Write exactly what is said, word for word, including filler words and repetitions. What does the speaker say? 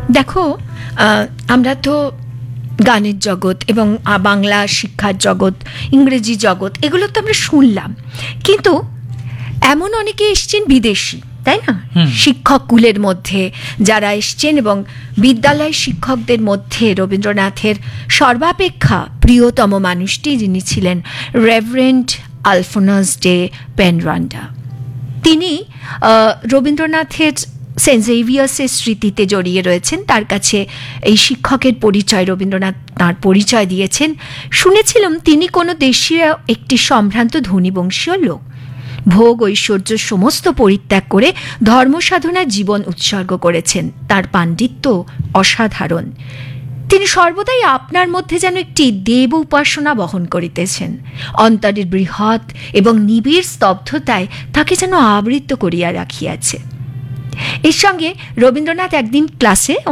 দেখো, আমরা তো গানের জগৎ এবং বাংলা শিক্ষার জগৎ, ইংরেজি জগৎ, এগুলো তো আমরা শুনলাম, কিন্তু এমন অনেকে এসছেন বিদেশি, তাই না? শিক্ষক কুলের মধ্যে যারা এসছেন, এবং বিদ্যালয় শিক্ষকদের মধ্যে রবীন্দ্রনাথের সর্বাপেক্ষা প্রিয়তম মানুষটি যিনি ছিলেন রেভারেন্ড আলফোনাস ডে পেনরান্ডা। তিনি রবীন্দ্রনাথের সেন্ট জেভিয়ার্সের স্মৃতিতে জড়িয়ে রয়েছেন। তার কাছে এই শিক্ষকের পরিচয়, রবীন্দ্রনাথ তাঁর পরিচয় দিয়েছেন। শুনেছিলাম তিনি কোনো দেশীয় একটি সম্ভ্রান্ত ধনীবংশীয় লোক, ভোগ ঐশ্বর্য সমস্ত পরিত্যাগ করে ধর্মসাধনার জীবন উৎসর্গ করেছেন। তার পাণ্ডিত্য অসাধারণ। তিনি সর্বদাই আপনার মধ্যে যেন একটি দেব উপাসনা বহন করিতেছেন। অন্তরের বৃহৎ এবং নিবিড় স্তব্ধতায় তাকে যেন আবৃত করিয়া রাখিয়াছে। এর সঙ্গে রবীন্দ্রনাথ একদিন ক্লাসে